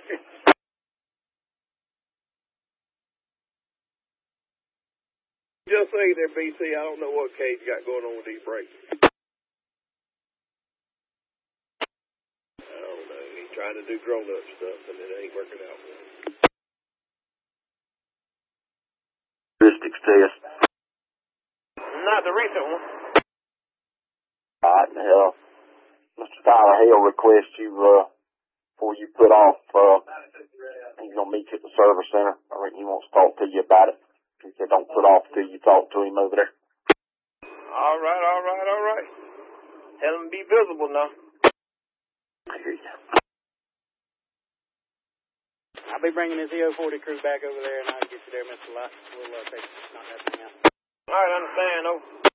Just say there, BC, I don't know what Cage got going on with these brakes. I don't know. He's trying to do grown-up stuff, and it ain't working out for him. Statistics test. Not the recent one. All right, Mr. Tyler Hale requests you, before you put off, he's going to meet you at the service center. I reckon he wants to talk to you about it. He said don't put off till you talk to him over there. All right. Tell him to be visible now. I hear you. I'll be bringing his EO40 crew back over there, and I'll get you there, Mr. Lott. We'll knock that thing out. All right, understand, though.